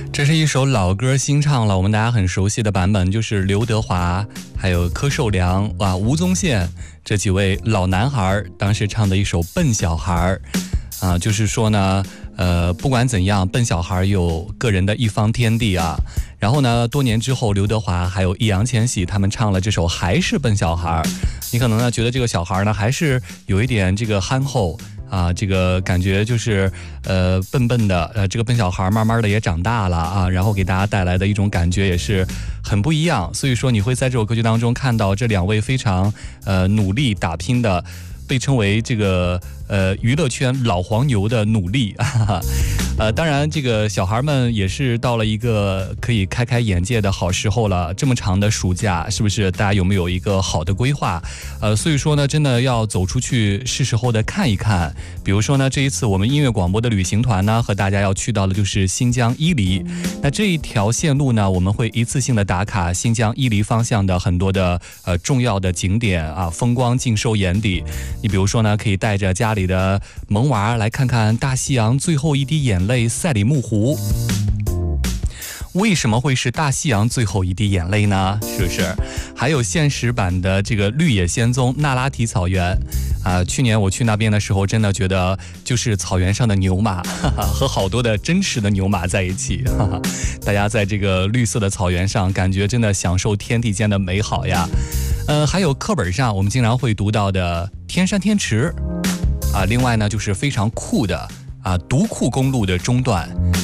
这是一首老歌新唱了，我们大家很熟悉的版本，就是刘德华还有柯受良吴宗宪这几位老男孩当时唱的一首《笨小孩》就是说呢不管怎样，笨小孩有个人的一方天地啊。然后呢，多年之后，刘德华还有易烊千玺他们唱了这首《还是笨小孩》。你可能呢觉得这个小孩呢还是有一点这个憨厚这个感觉就是笨笨的这个笨小孩慢慢的也长大了然后给大家带来的一种感觉也是很不一样。所以说你会在这首歌曲当中看到这两位非常努力打拼的，被称为这个娱乐圈老黄牛的努力当然这个小孩们也是到了一个可以开开眼界的好时候了。这么长的暑假，是不是大家有没有一个好的规划？所以说呢，真的要走出去，是时候的看一看。比如说呢，这一次我们音乐广播的旅行团呢，和大家要去到的就是新疆伊犁。那这一条线路呢，我们会一次性的打卡新疆伊犁方向的很多的重要的景点风光尽收眼底。你比如说呢，可以带着家里的萌娃来看看大西洋最后一滴眼泪赛里木湖。为什么会是大西洋最后一滴眼泪呢？是不是？还有现实版的这个绿野仙踪那拉提草原去年我去那边的时候，真的觉得就是草原上的牛马和好多的真实的牛马在一起大家在这个绿色的草原上，感觉真的享受天地间的美好呀。还有课本上我们经常会读到的天山天池另外呢就是非常酷的独库公路的中段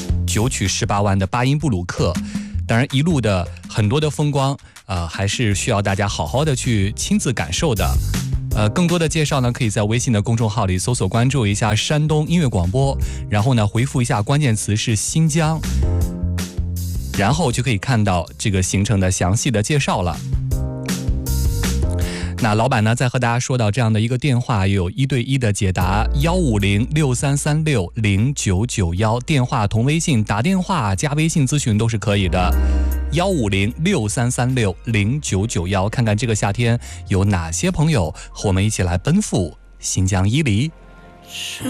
9曲18弯的巴音布鲁克。当然一路的很多的风光还是需要大家好好的去亲自感受的。更多的介绍呢，可以在微信的公众号里搜索关注一下山东音乐广播，然后呢回复一下关键词是新疆，然后就可以看到这个行程的详细的介绍了。那老板呢再和大家说到这样的一个电话，也有1对1的解答15063360991，电话同微信，打电话加微信咨询都是可以的。15063360991，看看这个夏天有哪些朋友和我们一起来奔赴新疆伊犁。